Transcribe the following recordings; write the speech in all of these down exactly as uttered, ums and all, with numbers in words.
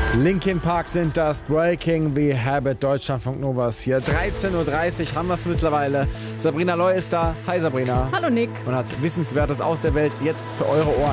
Linkin Park sind das, Breaking the Habit, Deutschlandfunk Nova ist hier. dreizehn Uhr dreißig haben wir es mittlerweile. Sabrina Loy ist da. Hi Sabrina. Hallo Nick. Und hat Wissenswertes aus der Welt jetzt für eure Ohren.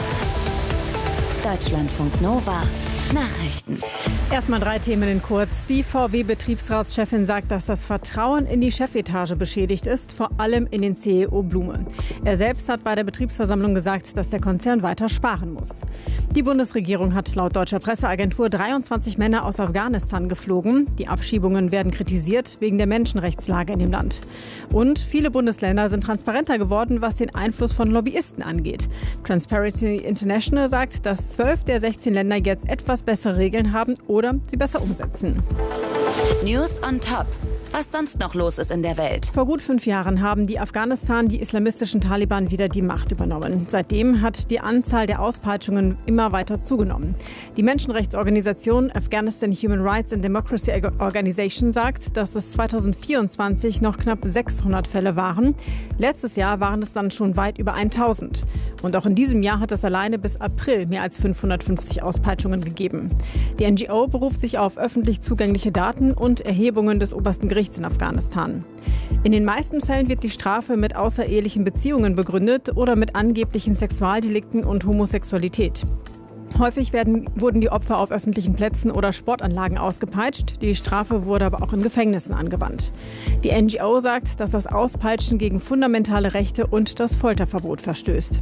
Deutschlandfunk Nova. Nachrichten. Erstmal drei Themen in kurz. Die V W-Betriebsratschefin sagt, dass das Vertrauen in die Chefetage beschädigt ist, vor allem in den C E O Blume. Er selbst hat bei der Betriebsversammlung gesagt, dass der Konzern weiter sparen muss. Die Bundesregierung hat laut deutscher Presseagentur dreiundzwanzig Männer aus Afghanistan geflogen. Die Abschiebungen werden kritisiert wegen der Menschenrechtslage in dem Land. Und viele Bundesländer sind transparenter geworden, was den Einfluss von Lobbyisten angeht. Transparency International sagt, dass zwölf der sechzehn Länder jetzt etwas bessere Regeln haben oder sie besser umsetzen. News on Top. Was sonst noch los ist in der Welt. Vor gut fünf Jahren haben die Afghanistan die islamistischen Taliban wieder die Macht übernommen. Seitdem hat die Anzahl der Auspeitschungen immer weiter zugenommen. Die Menschenrechtsorganisation Afghanistan Human Rights and Democracy Organization sagt, dass es zweitausendvierundzwanzig noch knapp sechshundert Fälle waren. Letztes Jahr waren es dann schon weit über tausend. Und auch in diesem Jahr hat es alleine bis April mehr als fünfhundertfünfzig Auspeitschungen gegeben. Die N G O beruft sich auf öffentlich zugängliche Daten und Erhebungen des obersten Gerichts in Afghanistan. In den meisten Fällen wird die Strafe mit außerehelichen Beziehungen begründet oder mit angeblichen Sexualdelikten und Homosexualität. Häufig werden, wurden die Opfer auf öffentlichen Plätzen oder Sportanlagen ausgepeitscht. Die Strafe wurde aber auch in Gefängnissen angewandt. Die N G O sagt, dass das Auspeitschen gegen fundamentale Rechte und das Folterverbot verstößt.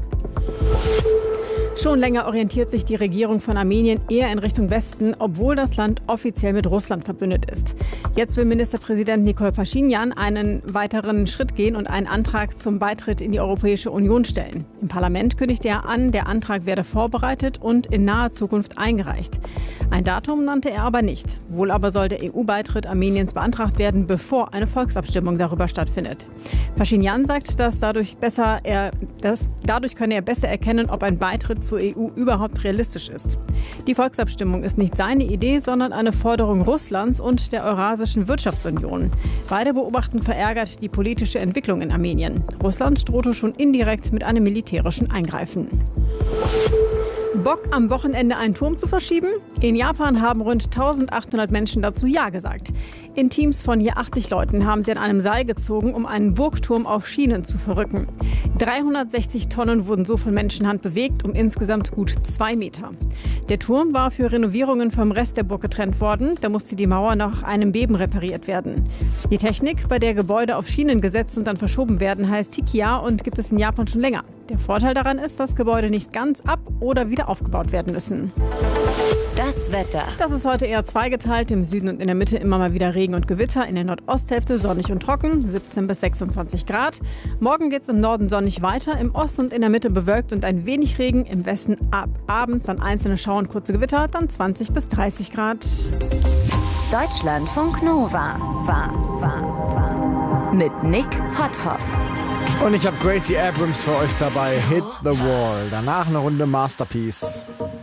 Schon länger orientiert sich die Regierung von Armenien eher in Richtung Westen, obwohl das Land offiziell mit Russland verbündet ist. Jetzt will Ministerpräsident Nikol Paschinjan einen weiteren Schritt gehen und einen Antrag zum Beitritt in die Europäische Union stellen. Im Parlament kündigte er an, der Antrag werde vorbereitet und in naher Zukunft eingereicht. Ein Datum nannte er aber nicht. Wohl aber soll der E U-Beitritt Armeniens beantragt werden, bevor eine Volksabstimmung darüber stattfindet. Paschinjan sagt, dass dadurch, besser er, dass dadurch könne er besser erkennen, ob ein Beitritt zur E U überhaupt realistisch ist. Die Volksabstimmung ist nicht seine Idee, sondern eine Forderung Russlands und der Eurasischen Wirtschaftsunion. Beide beobachten verärgert die politische Entwicklung in Armenien. Russland drohte schon indirekt mit einem militärischen Eingreifen. Bock, am Wochenende einen Turm zu verschieben? In Japan haben rund eintausendachthundert Menschen dazu Ja gesagt. In Teams von je achtzig Leuten haben sie an einem Seil gezogen, um einen Burgturm auf Schienen zu verrücken. dreihundertsechzig Tonnen wurden so von Menschenhand bewegt, um insgesamt gut zwei Meter. Der Turm war für Renovierungen vom Rest der Burg getrennt worden. Da musste die Mauer nach einem Beben repariert werden. Die Technik, bei der Gebäude auf Schienen gesetzt und dann verschoben werden, heißt Hikiya und gibt es in Japan schon länger. Der Vorteil daran ist, dass Gebäude nicht ganz ab- oder wieder aufgebaut werden müssen. Das Wetter. Das ist heute eher zweigeteilt. Im Süden und in der Mitte immer mal wieder Regen und Gewitter. In der Nordosthälfte sonnig und trocken, siebzehn bis sechsundzwanzig Grad. Morgen geht es im Norden sonnig weiter. Im Osten und in der Mitte bewölkt und ein wenig Regen. Im Westen ab abends dann einzelne Schauer und kurze Gewitter. Dann zwanzig bis dreißig Grad. Deutschlandfunk Nova. War, war, war. Mit Nick Potthoff. Und ich habe Gracie Abrams für euch dabei. Hit the Wall. Danach eine Runde Masterpiece.